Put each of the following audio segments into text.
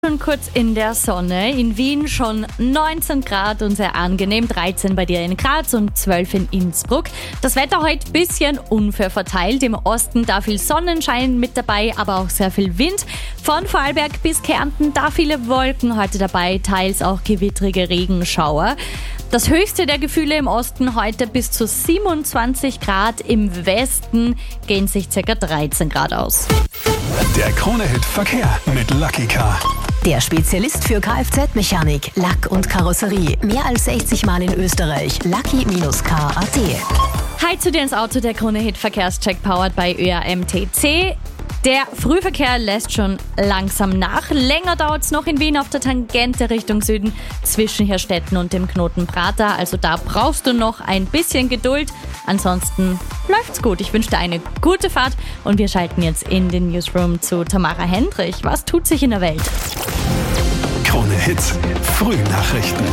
Schon kurz in der Sonne. In Wien schon 19 Grad und sehr angenehm. 13 bei dir in Graz und 12 in Innsbruck. Das Wetter heute ein bisschen unfair verteilt. Im Osten da viel Sonnenschein mit dabei, aber auch sehr viel Wind. Von Vorarlberg bis Kärnten da viele Wolken heute dabei, teils auch gewittrige Regenschauer. Das höchste der Gefühle im Osten heute bis zu 27 Grad. Im Westen gehen sich ca. 13 Grad aus. Der Krone-Hit Verkehr mit Lucky Car. Der Spezialist für Kfz-Mechanik, Lack und Karosserie. Mehr als 60 Mal in Österreich. Lucky-car.at. Hi zu dir ins Auto, der Krone-Hit Verkehrscheck powered by ÖAMTC. Der Frühverkehr lässt schon langsam nach. Länger dauert es noch in Wien auf der Tangente Richtung Süden zwischen Herstetten und dem Knoten Prater. Also da brauchst du noch ein bisschen Geduld. Ansonsten läuft's gut. Ich wünsche dir eine gute Fahrt und wir schalten jetzt in den Newsroom zu Tamara Hendrich. Was tut sich in der Welt? Krone-Hit Frühnachrichten.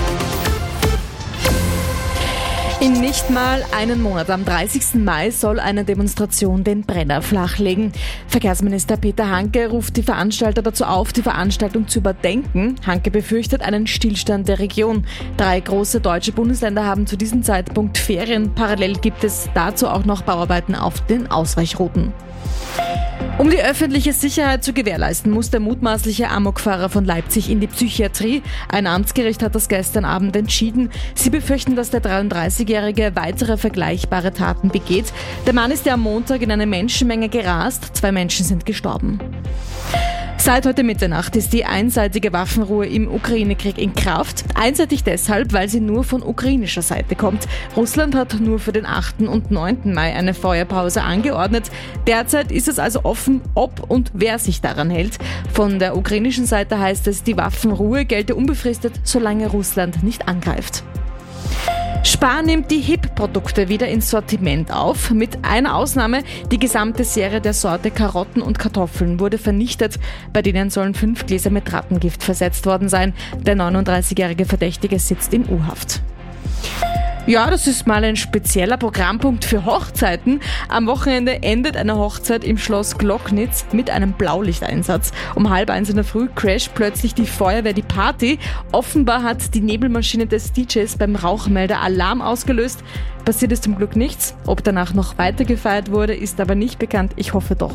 In nicht mal einem Monat, am 30. Mai, soll eine Demonstration den Brenner flachlegen. Verkehrsminister Peter Hanke ruft die Veranstalter dazu auf, die Veranstaltung zu überdenken. Hanke befürchtet einen Stillstand der Region. 3 große deutsche Bundesländer haben zu diesem Zeitpunkt Ferien. Parallel gibt es dazu auch noch Bauarbeiten auf den Ausweichrouten. Um die öffentliche Sicherheit zu gewährleisten, muss der mutmaßliche Amokfahrer von Leipzig in die Psychiatrie. Ein Amtsgericht hat das gestern Abend entschieden. Sie befürchten, dass der 33-Jährige weitere vergleichbare Taten begeht. Der Mann ist ja am Montag in eine Menschenmenge gerast. 2 Menschen sind gestorben. Seit heute Mitternacht ist die einseitige Waffenruhe im Ukraine-Krieg in Kraft. Einseitig deshalb, weil sie nur von ukrainischer Seite kommt. Russland hat nur für den 8. und 9. Mai eine Feuerpause angeordnet. Derzeit ist es also offen, ob und wer sich daran hält. Von der ukrainischen Seite heißt es, die Waffenruhe gelte unbefristet, solange Russland nicht angreift. Spar nimmt die HIP-Produkte wieder ins Sortiment auf. Mit einer Ausnahme, die gesamte Serie der Sorte Karotten und Kartoffeln wurde vernichtet. Bei denen sollen 5 Gläser mit Rattengift versetzt worden sein. Der 39-jährige Verdächtige sitzt in U-Haft. Ja, das ist mal ein spezieller Programmpunkt für Hochzeiten. Am Wochenende endet eine Hochzeit im Schloss Glocknitz mit einem Blaulichteinsatz. Um 12:30 in der Früh crasht plötzlich die Feuerwehr die Party. Offenbar hat die Nebelmaschine des DJs beim Rauchmelder Alarm ausgelöst. Passiert ist zum Glück nichts. Ob danach noch weiter gefeiert wurde, ist aber nicht bekannt. Ich hoffe doch.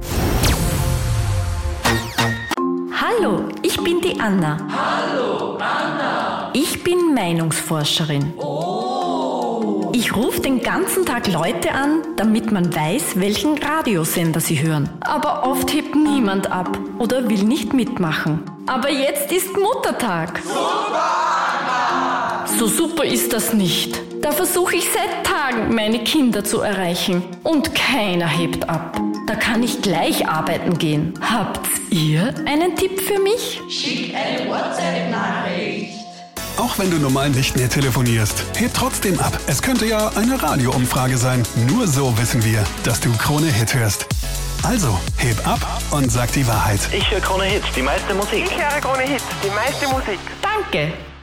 Hallo, ich bin die Anna. Hallo, Anna. Ich bin Meinungsforscherin. Ich rufe den ganzen Tag Leute an, damit man weiß, welchen Radiosender sie hören. Aber oft hebt niemand ab oder will nicht mitmachen. Aber jetzt ist Muttertag. Super! So super ist das nicht. Da versuche ich seit Tagen, meine Kinder zu erreichen. Und keiner hebt ab. Da kann ich gleich arbeiten gehen. Habt ihr einen Tipp für mich? Schick eine WhatsApp-Nachricht. Auch wenn du normal nicht mehr telefonierst, heb trotzdem ab. Es könnte ja eine Radioumfrage sein. Nur so wissen wir, dass du Krone-Hit hörst. Also, heb ab und sag die Wahrheit. Ich höre Krone-Hit, die meiste Musik. Ich höre Krone-Hit, die meiste Musik. Danke.